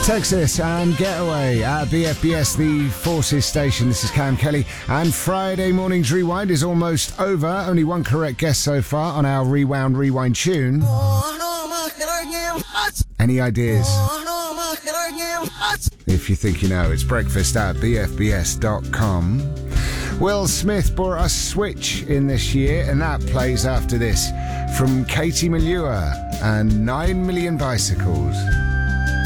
Texas and Getaway at BFBS, the Forces station. This is Cam Kelly, and Friday morning's rewind is almost over. Only one correct guess so far on our rewind tune. Any ideas? If you think you know, it's breakfast at bfbs.com. Will Smith brought us Switch in this year, and that plays after this from Katie Melua and 9 Million Bicycles.